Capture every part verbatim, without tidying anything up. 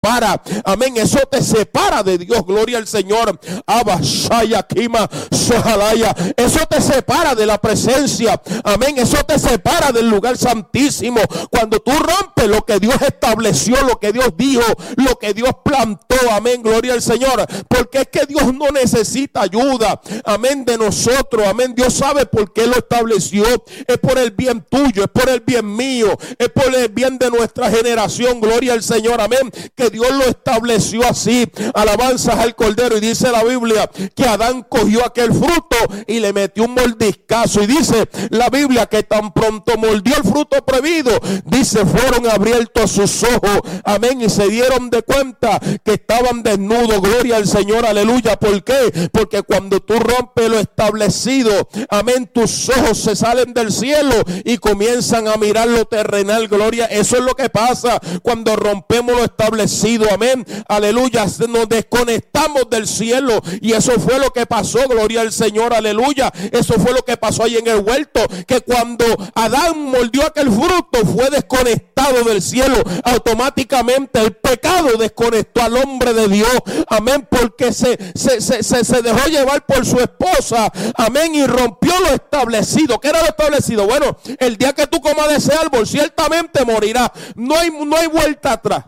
separa. Amén. Eso te separa de Dios. Gloria al Señor. Abashaya Kima Sohalaya. Eso te separa de la presencia. Amén. Eso te separa del lugar santísimo. Cuando tú rompes lo que Dios estableció, lo que Dios dijo, lo que Dios plantó. Amén. Gloria al Señor. Porque es que Dios no necesita ayuda. Amén. De nosotros. Amén. Dios sabe por qué lo estableció. Es por el bien tuyo. Es por el bien mío. Es por el bien de nuestra generación. Gloria al Señor. Amén. Que Dios lo estableció así. Alabanzas al Cordero. Y dice la Biblia que Adán cogió aquel fruto y le metió un mordiscazo. Y dice la Biblia que tan pronto mordió el fruto prohibido, dice, fueron abiertos sus ojos. Amén. Y se dieron de cuenta que estaban desnudos. Gloria al Señor. Aleluya. ¿Por qué? Porque cuando tú rompes lo establecido, amén, tus ojos se salen del cielo y comienzan a mirar lo terrenal. Gloria. Eso es lo que pasa cuando rompemos lo establecido. Amén. Aleluya. Nos desconectamos del cielo. Y eso fue lo que pasó. Gloria al Señor. Aleluya. Eso fue lo que pasó ahí en el huerto. Que cuando Adán mordió aquel fruto, fue desconectado del cielo. Automáticamente el pecado desconectó al hombre de Dios. Amén. Porque se, se, se, se, se dejó llevar por su esposa. Amén. Y rompió lo establecido. ¿Qué era lo establecido? Bueno, el día que tú comas de ese árbol, ciertamente morirás. No hay, no hay vuelta atrás.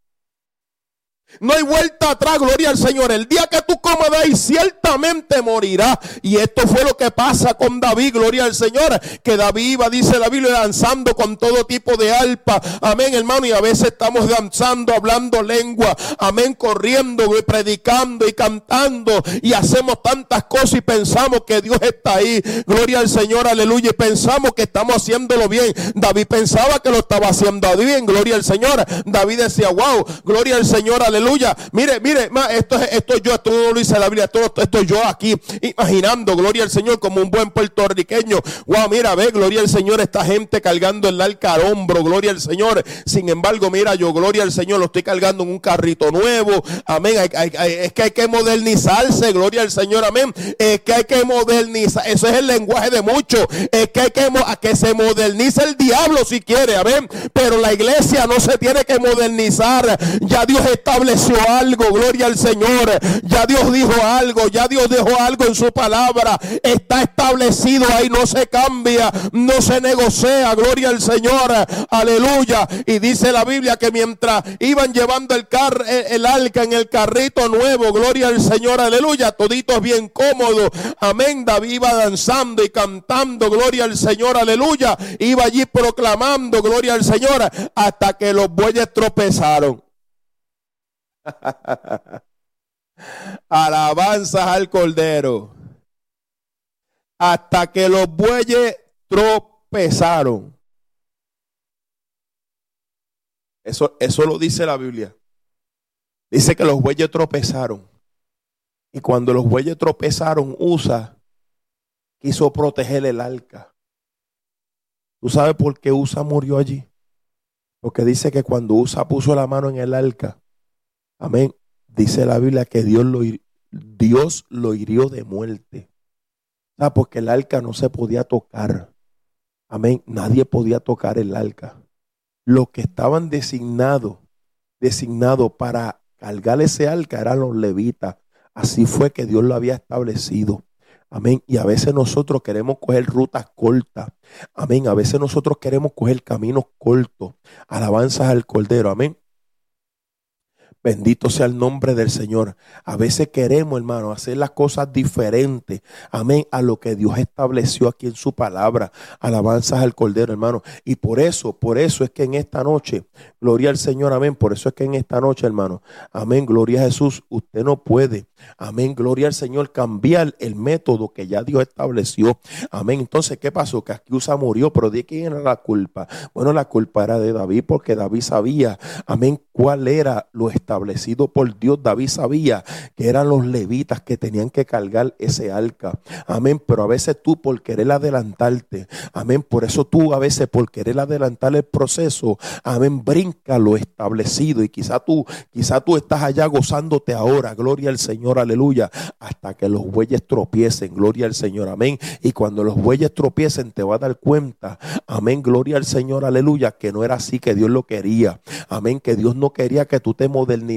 No hay vuelta atrás, gloria al Señor. El día que tú comas de ahí, ciertamente morirás. Y esto fue lo que pasa con David, gloria al Señor. Que David iba, dice la Biblia, danzando con todo tipo de arpa. Amén, hermano. Y a veces estamos danzando, hablando lengua. Amén, corriendo, predicando y cantando. Y hacemos tantas cosas y pensamos que Dios está ahí. Gloria al Señor, aleluya. Y pensamos que estamos haciéndolo bien. David pensaba que lo estaba haciendo bien, gloria al Señor. David decía, wow, gloria al Señor, aleluya. Aleluya. Mire, mire, esto es esto yo, esto no lo dice la Biblia, esto, esto yo aquí imaginando, gloria al Señor, como un buen puertorriqueño. Wow, mira, ve, gloria al Señor, esta gente cargando el arca al hombro, gloria al Señor. Sin embargo, mira, yo, gloria al Señor, lo estoy cargando en un carrito nuevo. Amén. Hay, hay, hay, es que hay que modernizarse, gloria al Señor, amén. Es que hay que modernizar, eso es el lenguaje de muchos. Es que hay que, a que se modernice el diablo si quiere, amén. Pero la iglesia no se tiene que modernizar. Ya Dios establece algo, gloria al Señor. Ya Dios dijo algo, ya Dios dejó algo en su palabra. Está establecido ahí, no se cambia, no se negocia, gloria al Señor, aleluya. Y dice la Biblia que mientras iban llevando el, car el, el arca en el carrito nuevo, gloria al Señor, aleluya, toditos bien cómodos, amén. David iba danzando y cantando, gloria al Señor, aleluya. Iba allí proclamando, gloria al Señor, hasta que los bueyes tropezaron. Alabanzas al Cordero. Hasta que los bueyes tropezaron. Eso, eso lo dice la Biblia. Dice que los bueyes tropezaron. Y cuando los bueyes tropezaron, Usa quiso proteger el arca. ¿Tú sabes por qué Usa murió allí? Porque dice que cuando Usa puso la mano en el arca, amén, dice la Biblia que Dios lo, Dios lo hirió de muerte. ¿Sabes? Porque el arca no se podía tocar. Amén. Nadie podía tocar el arca. Los que estaban designados, designados para cargar ese arca eran los levitas. Así fue que Dios lo había establecido. Amén. Y a veces nosotros queremos coger rutas cortas. Amén. A veces nosotros queremos coger caminos cortos. Alabanzas al Cordero. Amén. Bendito sea el nombre del Señor. A veces queremos, hermano, hacer las cosas diferentes. Amén. A lo que Dios estableció aquí en su palabra. Alabanzas al Cordero, hermano. Y por eso, por eso es que en esta noche, gloria al Señor, amén. Por eso es que en esta noche, hermano, amén, gloria a Jesús, usted no puede, amén, gloria al Señor, cambiar el método que ya Dios estableció. Amén. Entonces, ¿qué pasó? Que aquí Usa murió, pero ¿de quién era la culpa? Bueno, la culpa era de David, porque David sabía, amén, cuál era lo establecido por Dios. David sabía que eran los levitas que tenían que cargar ese arca. Amén. Pero a veces tú por querer adelantarte, amén, por eso tú a veces por querer adelantar el proceso, amén, brinca lo establecido. Y quizá tú, quizá tú estás allá gozándote ahora, gloria al Señor. Señor, aleluya, hasta que los bueyes tropiecen, gloria al Señor, amén. Y cuando los bueyes tropiecen te vas a dar cuenta, amén, gloria al Señor, aleluya, que no era así que Dios lo quería, amén, que Dios no quería que tú te modernizaras